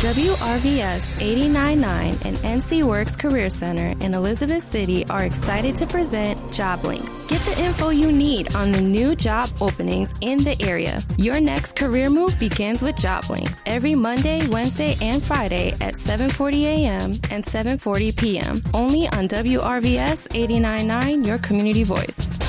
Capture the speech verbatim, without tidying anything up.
W R V S eighty-nine point nine and N C Works Career Center in Elizabeth City are excited to present JobLink. Get the info you need on the new job openings in the area. Your next career move begins with JobLink every Monday, Wednesday, and Friday at seven forty a.m. and seven forty p.m. Only on W R V S eighty-nine point nine, your community voice.